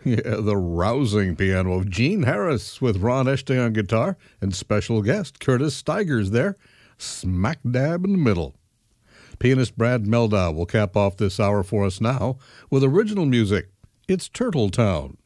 Yeah, the rousing piano of Gene Harris with Ron Eshte on guitar and special guest Curtis Stigers there, smack dab in the middle. Pianist Brad Mehldau will cap off this hour for us now with original music. It's Turtle Town.